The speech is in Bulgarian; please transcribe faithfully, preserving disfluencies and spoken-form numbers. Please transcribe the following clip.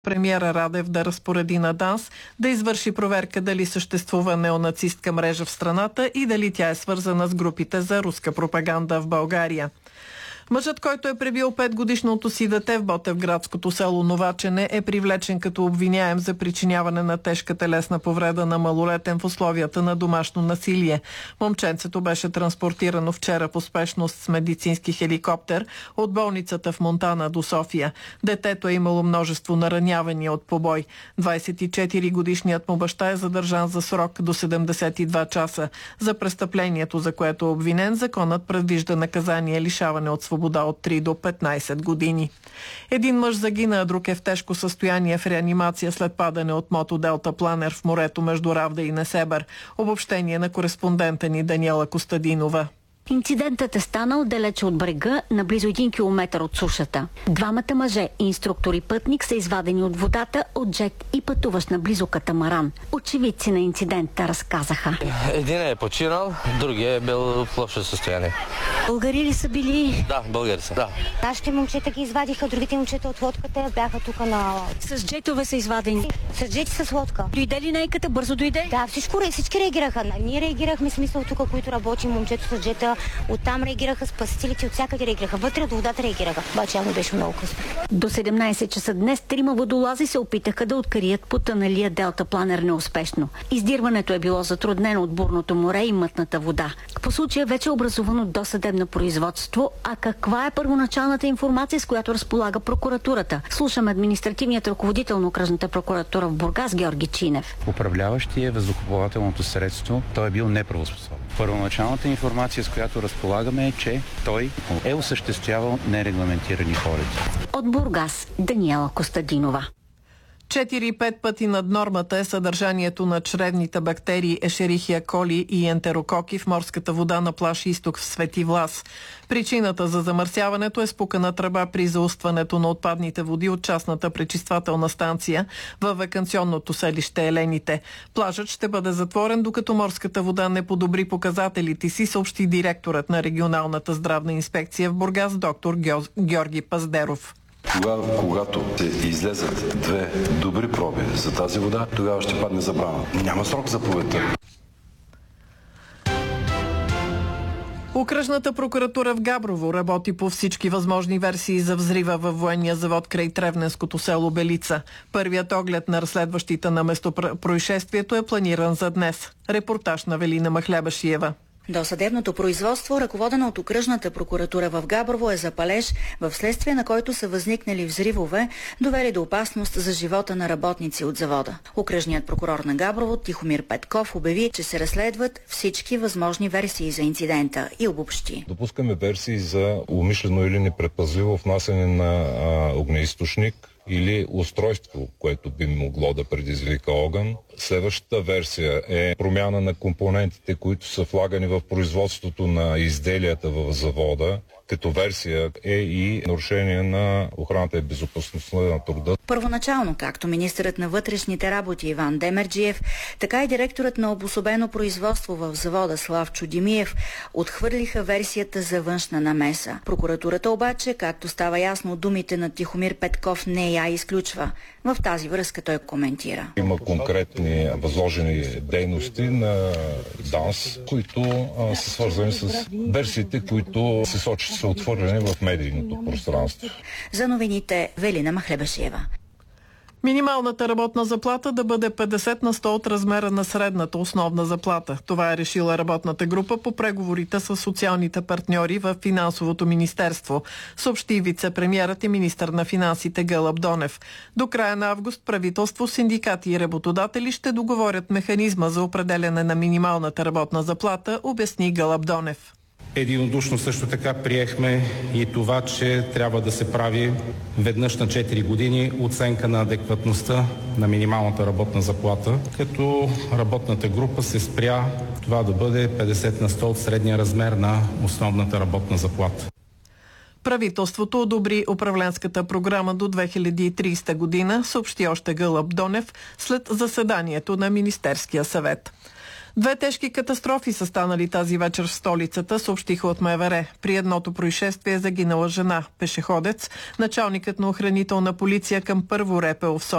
Премиера Радев да разпореди на ДАНС да извърши проверка дали съществува неонацистка мрежа в страната и дали тя е свързана с групите за руска пропаганда в България. Мъжът, който е пребил петгодишното си дете в ботевградското село Новачене, е привлечен като обвиняем за причиняване на тежка телесна повреда на малолетен в условията на домашно насилие. Момченцето беше транспортирано вчера по спешност с медицински хеликоптер от болницата в Монтана до София. Детето е имало множество наранявания от побой. двадесет и четири годишният му баща е задържан за срок до седемдесет и два часа. За престъплението, за което е обвинен, законът предвижда наказание лишаване от свобода от три до петнадесет години. Един мъж загина, а друг е в тежко състояние в реанимация след падане от мото Делта Планер в морето между Равда и Несебър. Обобщение на кореспондента ни Даниела Костадинова. Инцидентът е станал далече от брега, на близо един километър от сушата. Двамата мъже, инструктор и пътник, са извадени от водата от джет и пътуващ на близо катамаран. Очевидци на инцидента разказаха. Един е починал, другия е бил в лошо състояние. Българи ли са били? Да, българи са. Да. Нашите момчета ги извадиха, другите момчета от лодката бяха тук на... С джетове са извадени? С джети с лодка. Дойде ли найката? Бързо дойде? Да, всичко, всички реагираха. Ние реагирахме, смисъл тук, които работим, момчето с джета. Оттам реагираха спасителите, от всякъде реагираха. Вътре от водата реагираха. Обаче явно беше много късно. До седемнадесет часа днес трима водолази се опитаха да открият потъналия Делта Планер неуспешно. Издирването е било затруднено от бурното море и мътната вода. По случая вече е образувано досъдебно производство. А каква е първоначалната информация, с която разполага прокуратурата? Слушаме административният ръководител на окръжната прокуратура в Бургас Георги Чинев. Управляващия въздухоплавателното средство, той е бил неправоспособен. Първоначалната информация, с която разполагаме, е, че той е осъществявал нерегламентирани полети. От Бургас Даниела Костадинова. четири-пет пъти над нормата е съдържанието на чревните бактерии Ешерихия коли и ентерококи в морската вода на плаж Изток в Свети Влас. Причината за замърсяването е спукана тръба при заустването на отпадните води от частната пречиствателна станция във ваканционното селище Елените. Плажът ще бъде затворен, докато морската вода не подобри показателите си, съобщи директорът на регионалната здравна инспекция в Бургас доктор Георги Паздеров. Тогава, когато се излезат две добри проби за тази вода, тогава ще падне забрана. Няма срок за заповедта. Окръжната прокуратура в Габрово работи по всички възможни версии за взрива във военния завод край Тревненското село Белица. Първият оглед на разследващите на местопроизшествието е планиран за днес. Репортаж на Велина Махлебашиева. Досъдебното производство, ръководено от окръжната прокуратура в Габрово, е за палеж, в следствие на който са възникнали взривове, довели до опасност за живота на работници от завода. Окръжният прокурор на Габрово Тихомир Петков обяви, че се разследват всички възможни версии за инцидента и обобщи. Допускаме версии за умишлено или непредпазливо внасяне на а, огнеизточник или устройство, което би могло да предизвика огън. Следващата версия е промяна на компонентите, които са влагани в производството на изделията в завода. Като версия е и нарушение на охраната и безопасността на труда. Първоначално, както министърът на вътрешните работи Иван Демерджиев, така и директорът на обособено производство в завода Славчо Димиев отхвърлиха версията за външна намеса. Прокуратурата обаче, както става ясно от думите на Тихомир Петков, не я изключва. В тази връзка той коментира. Има конкретни възложени дейности на ДАНС, които а, са свързани с версиите, които се сочат са отворени в медийното пространство. За новините Велина Махлебашиева. Минималната работна заплата да бъде петдесет на сто от размера на средната основна заплата. Това е решила работната група по преговорите с социалните партньори в Финансовото министерство, съобщи вице-премиерът и министър на финансите Гълъб Донев. До края на август правителство, синдикати и работодатели ще договорят механизма за определяне на минималната работна заплата, обясни Гълъб Донев. Единодушно също така приехме и това, че трябва да се прави веднъж на четири години оценка на адекватността на минималната работна заплата, като работната група се спря това да бъде петдесет на сто от средния размер на основната работна заплата. Правителството одобри управленската програма до две хиляди и тридесета година, съобщи още Гълъб Донев след заседанието на Министерския съвет. Две тежки катастрофи са станали тази вечер в столицата, съобщиха от МВР. При едното происшествие е загинала жена, пешеходец. Началникът на охранителна полиция към Първо РПУ в София